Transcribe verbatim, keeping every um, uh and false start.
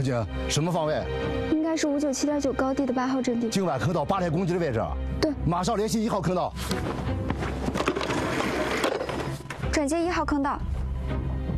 姐，什么方位？ 应该是五九七点九高地的八号阵地。 境外坑道八台攻击的位置。 对， 马上联系一号坑道。 转接一号坑道。